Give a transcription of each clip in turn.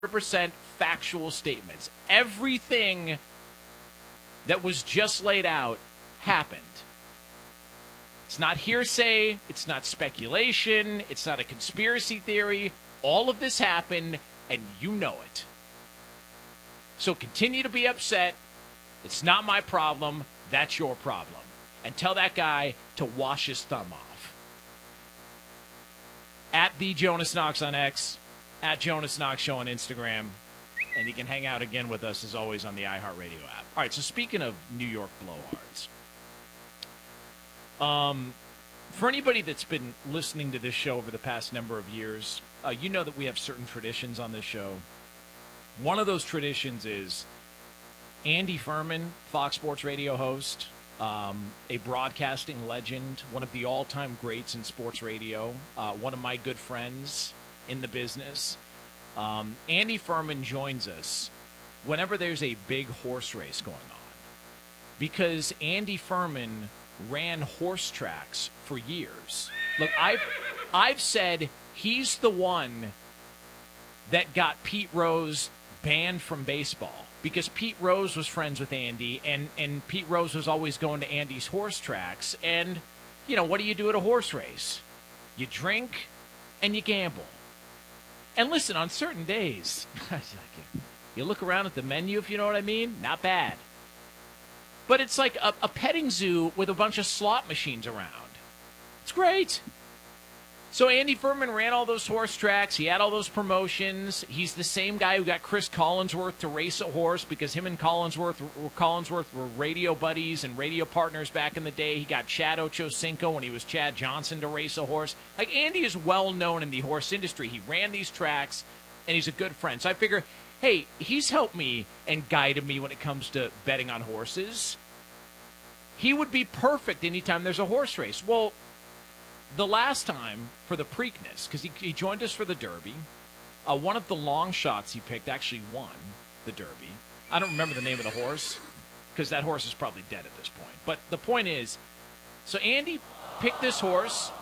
100% factual statements. Everything that was just laid out happened. It's not hearsay. It's not speculation. It's not a conspiracy theory. All of this happened, and you know it. So continue to be upset. It's not my problem. That's your problem. And tell that guy to wash his thumb off. At the Jonas Knox on X, at Jonas Knox Show on Instagram, and you can hang out again with us as always on the iHeartRadio app. All right, so speaking of New York blowhards, for anybody that's been listening to this show over the past number of years, you know that we have certain traditions on this show. One of those traditions is Andy Furman, Fox Sports Radio host, a broadcasting legend, one of the all-time greats in sports radio, one of my good friends in the business. Andy Furman joins us whenever there's a big horse race going on, because Andy Furman ran horse tracks for years. Look, I've said he's the one that got Pete Rose banned from baseball, because Pete Rose was friends with Andy, and Pete Rose was always going to Andy's horse tracks. And, you know, what do you do at a horse race? You drink and you gamble. And listen, on certain days, you look around at the menu, if you know what I mean, not bad. But it's like a petting zoo with a bunch of slot machines around. It's great. So Andy Furman ran all those horse tracks. He had all those promotions. He's the same guy who got Chris Collinsworth to race a horse, because him and Collinsworth were radio buddies and radio partners back in the day. He got Chad Ochocinco when he was Chad Johnson to race a horse. Like, Andy is well known in the horse industry. He ran these tracks, and he's a good friend. So I figure, hey, he's helped me and guided me when it comes to betting on horses. He would be perfect anytime there's a horse race. Well, the last time for the Preakness, because he joined us for the Derby, one of the long shots he picked actually won the Derby. I don't remember the name of the horse, because that horse is probably dead at this point. But the point is, so Andy picked this horse.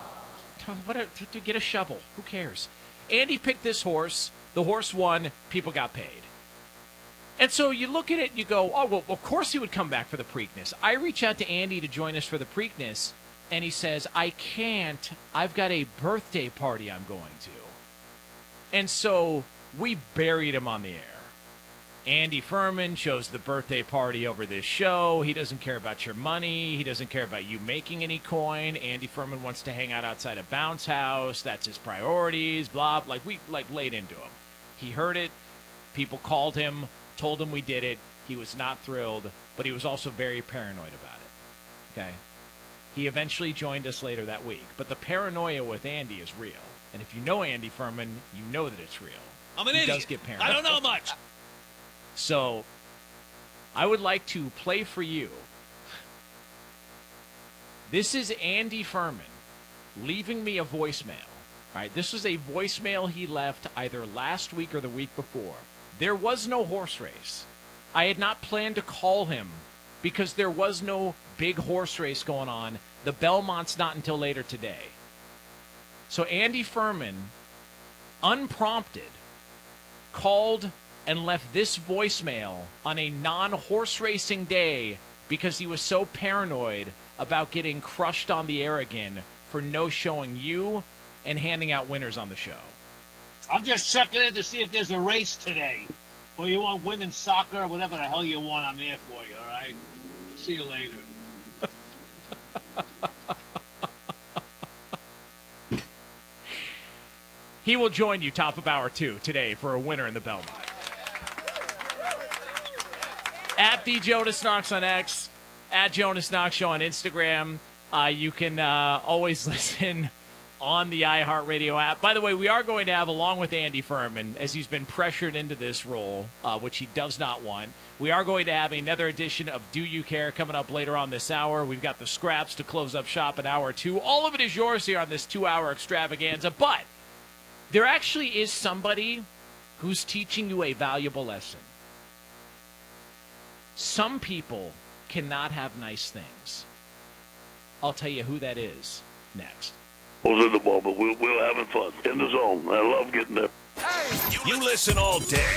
To get a shovel. Who cares? Andy picked this horse. The horse won. People got paid. And so you look at it and you go, oh, well, of course he would come back for the Preakness. I reach out to Andy to join us for the Preakness, and he says, I can't. I've got a birthday party I'm going to. And so we buried him on the air. Andy Furman chose the birthday party over this show. He doesn't care about your money. He doesn't care about you making any coin. Andy Furman wants to hang out outside a bounce house. That's his priorities, blah. We laid into him. He heard it. People called him, told him we did it. He was not thrilled, but he was also very paranoid about it. Okay? He eventually joined us later that week. But the paranoia with Andy is real. And if you know Andy Furman, you know that it's real. I'm an idiot. He does get paranoid. I don't know much. So I would like to play for you. This is Andy Furman leaving me a voicemail. All right, this was a voicemail he left either last week or the week before. There was no horse race. I had not planned to call him because there was no big horse race going on. The Belmont's not until later today. So Andy Furman, unprompted, called and left this voicemail on a non-horse racing day because he was so paranoid about getting crushed on the air again for no-showing you and handing out winners on the show. I'm just checking in to see if there's a race today. Or you want women's soccer or whatever the hell you want, I'm there for you, all right? See you later. He will join you top of hour 2 today for a winner in the Belmont. At the Jonas Knox on X, at Jonas Knox Show on Instagram. You can always listen on the iHeartRadio app. By the way, we are going to have, along with Andy Furman, as he's been pressured into this role, which he does not want, we are going to have another edition of Do You Care coming up later on this hour. We've got the scraps to close up shop at hour 2. All of it is yours here on this 2-hour extravaganza. But there actually is somebody who's teaching you a valuable lesson. Some people cannot have nice things. I'll tell you who that is next. Was in the moment. We're having fun in the zone. I love getting there. Hey! You listen all day